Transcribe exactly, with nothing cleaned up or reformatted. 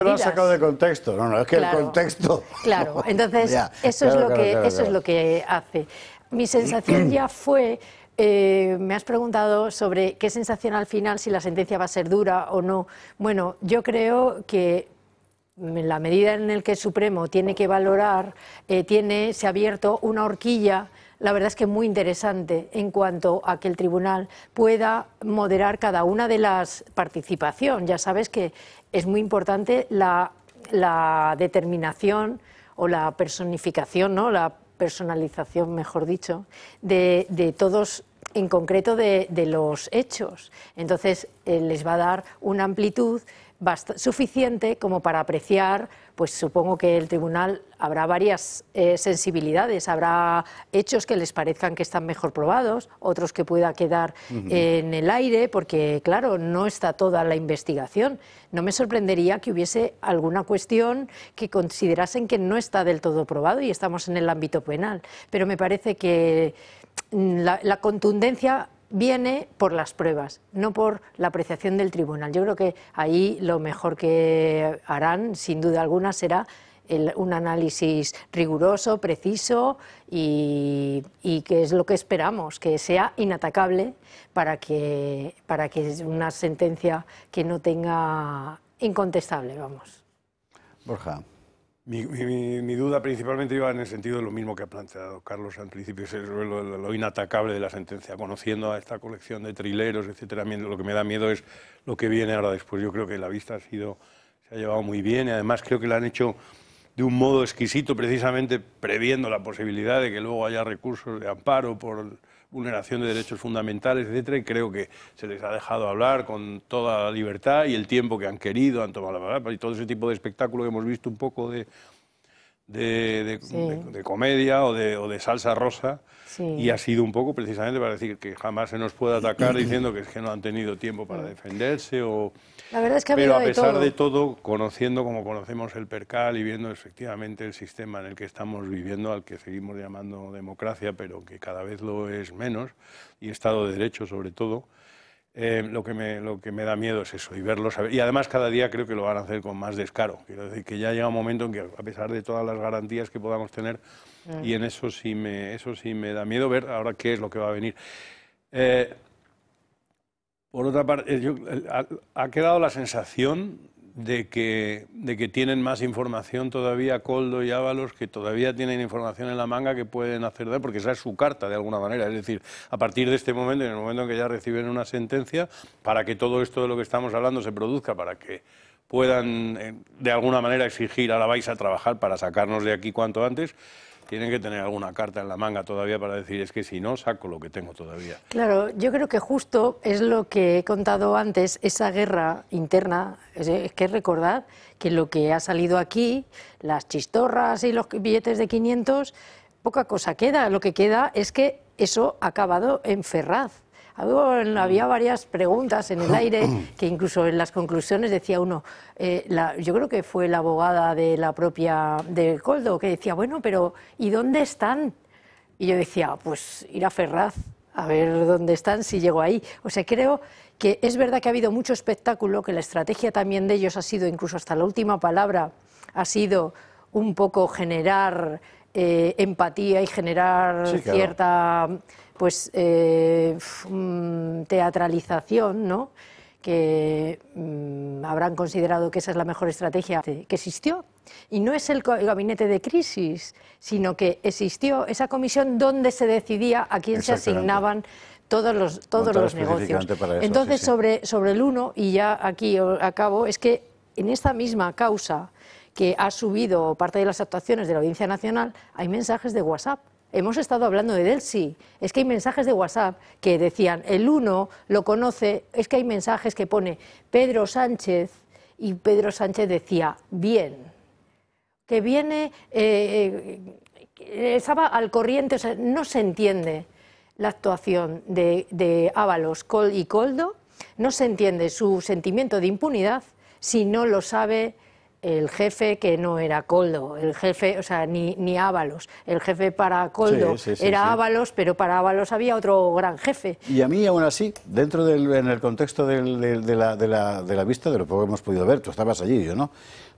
Lo has sacado de contexto, no, no, es que claro, el contexto... Claro, entonces ya, eso, claro, es, lo claro, que, claro, eso claro. es lo que hace. Mi sensación ya fue, eh, me has preguntado sobre qué sensación al final, si la sentencia va a ser dura o no. Bueno, yo creo que en la medida en la que el Supremo tiene que valorar, eh, tiene, se ha abierto una horquilla, la verdad es que muy interesante en cuanto a que el tribunal pueda moderar cada una de las participaciones. Ya sabes que es muy importante la, la determinación o la personificación, ¿no? La personalización, mejor dicho, de, de todos, en concreto de, de los hechos. Entonces eh, les va a dar una amplitud suficiente como para apreciar, pues supongo que el tribunal habrá varias eh, sensibilidades, habrá hechos que les parezcan que están mejor probados, otros que pueda quedar uh-huh. en el aire, porque claro, no está toda la investigación. No me sorprendería que hubiese alguna cuestión que considerasen que no está del todo probado y estamos en el ámbito penal, pero me parece que la, la contundencia viene por las pruebas, no por la apreciación del tribunal. Yo creo que ahí lo mejor que harán, sin duda alguna, será el, un análisis riguroso, preciso y, y que es lo que esperamos, que sea inatacable para que, para que es una sentencia que no tenga incontestable, vamos. Borja. Mi, mi, mi duda principalmente iba en el sentido de lo mismo que ha planteado Carlos al principio, es lo, lo, lo inatacable de la sentencia. Conociendo a esta colección de trileros, etcétera, lo que me da miedo es lo que viene ahora después. Yo creo que la vista ha sido, se ha llevado muy bien y además creo que la han hecho de un modo exquisito, precisamente previendo la posibilidad de que luego haya recursos de amparo por vulneración de derechos fundamentales, etcétera, y creo que se les ha dejado hablar con toda la libertad y el tiempo que han querido, han tomado la palabra, y todo ese tipo de espectáculo que hemos visto un poco de, de, de, sí. de, de comedia o de, o de salsa rosa, sí. y ha sido un poco precisamente para decir que jamás se nos puede atacar diciendo que es que no han tenido tiempo para defenderse o... La verdad es que ha Pero habido a pesar de todo. de todo, conociendo como conocemos el percal y viendo efectivamente el sistema en el que estamos viviendo, al que seguimos llamando democracia, pero que cada vez lo es menos, y Estado de Derecho sobre todo, eh, lo, que me, lo que me da miedo es eso, y verlo saber. Y además cada día creo que lo van a hacer con más descaro. Quiero decir que ya llega un momento en que, a pesar de todas las garantías que podamos tener, mm. y en eso sí, me, eso sí me da miedo ver ahora qué es lo que va a venir. Eh, Por otra parte, yo, ha, ha quedado la sensación de que, de que tienen más información todavía Koldo y Ábalos, que todavía tienen información en la manga que pueden hacer daño, porque esa es su carta de alguna manera. Es decir, a partir de este momento, en el momento en que ya reciben una sentencia, para que todo esto de lo que estamos hablando se produzca, para que puedan de alguna manera exigir, ahora vais a trabajar para sacarnos de aquí cuanto antes, tienen que tener alguna carta en la manga todavía para decir, es que si no, saco lo que tengo todavía. Claro, yo creo que justo es lo que he contado antes, esa guerra interna, es que recordad que lo que ha salido aquí, las chistorras y los billetes de quinientos, poca cosa queda, lo que queda es que eso ha acabado en Ferraz. Había varias preguntas en el aire que incluso en las conclusiones decía uno, eh, la, yo creo que fue la abogada de la propia de Koldo que decía, bueno, pero ¿y dónde están? Y yo decía, pues ir a Ferraz a ver dónde están si llego ahí. O sea, creo que es verdad que ha habido mucho espectáculo, que la estrategia también de ellos ha sido, incluso hasta la última palabra, ha sido un poco generar eh, empatía y generar sí, claro. cierta... pues eh, teatralización, ¿no? Que mmm, habrán considerado que esa es la mejor estrategia que existió. Y no es el gabinete de crisis, sino que existió esa comisión donde se decidía a quién se asignaban todos los, todos los negocios. Eso, Entonces, sí, sí. Sobre, sobre el uno, y ya aquí acabo, es que en esta misma causa que ha subido parte de las actuaciones de la Audiencia Nacional, hay mensajes de WhatsApp. Hemos estado hablando de Delsi, es que hay mensajes de WhatsApp que decían, el uno lo conoce, es que hay mensajes que pone Pedro Sánchez, y Pedro Sánchez decía, bien, que viene, eh, eh, estaba al corriente, o sea, no se entiende la actuación de, de Ábalos Col y Koldo, no se entiende su sentimiento de impunidad si no lo sabe el jefe que no era Koldo, el jefe, o sea, ni, ni Ábalos. El jefe para Koldo sí, sí, sí, era sí. Ábalos, pero para Ábalos había otro gran jefe. Y a mí, aún así, dentro del en el contexto del, de, de, la, de, la, de la vista, de lo que hemos podido ver, tú estabas allí, yo no,